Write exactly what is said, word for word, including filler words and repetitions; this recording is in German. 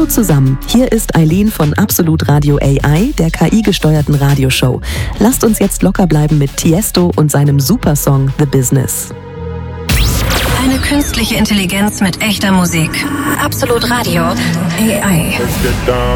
Hallo zusammen, hier ist Eileen von Absolut Radio A I, der K I-gesteuerten Radioshow. Lasst uns jetzt locker bleiben mit Tiesto und seinem Supersong The Business. Eine künstliche Intelligenz mit echter Musik. Absolut Radio A I.